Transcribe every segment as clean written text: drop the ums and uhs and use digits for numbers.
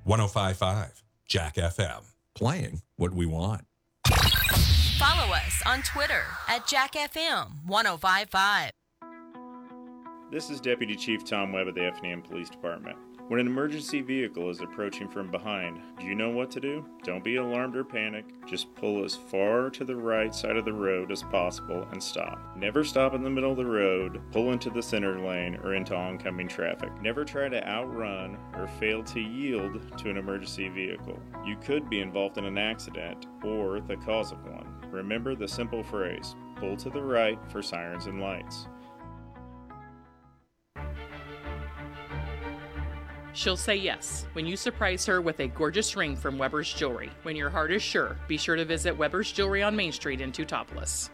105.5 Jack FM. Playing what we want. Follow us on Twitter at JackFM1055. This is Deputy Chief Tom Webb of the Effingham Police Department. When an emergency vehicle is approaching from behind, do you know what to do? Don't be alarmed or panic. Just pull as far to the right side of the road as possible and stop. Never stop in the middle of the road, pull into the center lane, or into oncoming traffic. Never try to outrun or fail to yield to an emergency vehicle. You could be involved in an accident or the cause of one. Remember the simple phrase, pull to the right for sirens and lights. She'll say yes when you surprise her with a gorgeous ring from Weber's Jewelry. When your heart is sure, be sure to visit Weber's Jewelry on Main Street in Teutopolis.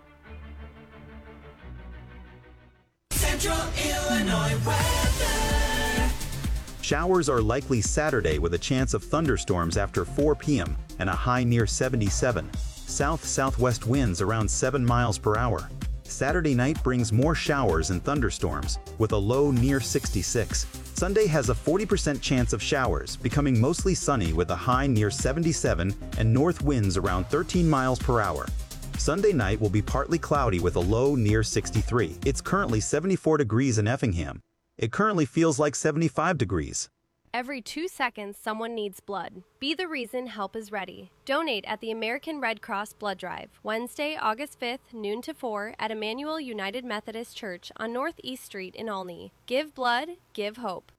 Central Illinois weather. Showers are likely Saturday with a chance of thunderstorms after 4 p.m. and a high near 77. South-southwest winds around 7 miles per hour. Saturday night brings more showers and thunderstorms with a low near 66. Sunday has a 40% chance of showers, becoming mostly sunny with a high near 77 and north winds around 13 miles per hour. Sunday night will be partly cloudy with a low near 63. It's currently 74 degrees in Effingham. It currently feels like 75 degrees. Every 2 seconds, someone needs blood. Be the reason help is ready. Donate at the American Red Cross Blood Drive, Wednesday, August 5th, noon to 4, at Emmanuel United Methodist Church on Northeast Street in Olney. Give blood, give hope.